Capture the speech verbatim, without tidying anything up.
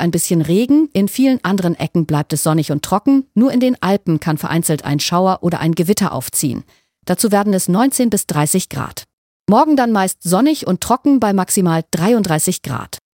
ein bisschen Regen, in vielen anderen Ecken bleibt es sonnig und trocken, nur in den Alpen kann vereinzelt ein Schauer oder ein Gewitter aufziehen. Dazu werden es neunzehn bis dreißig Grad. Morgen dann meist sonnig und trocken bei maximal dreiunddreißig Grad.